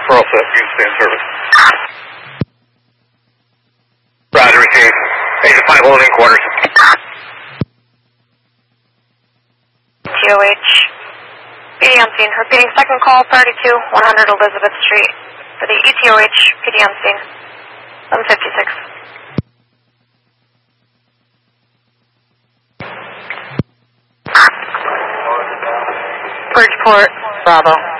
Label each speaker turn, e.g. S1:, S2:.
S1: We're all set. You can stay in service. Roger, received. 8-5 holding quarters.
S2: TOH. PD on scene. Repeating second call, 32-100 Elizabeth Street. For the ETOH, PD on scene. 1156. Bridgeport, Bravo.